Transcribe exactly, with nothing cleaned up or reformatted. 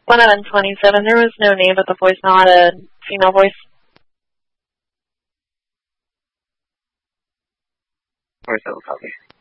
one out of twenty-seven. There was no name, but the voicemail had a female voice. Voice that will copy.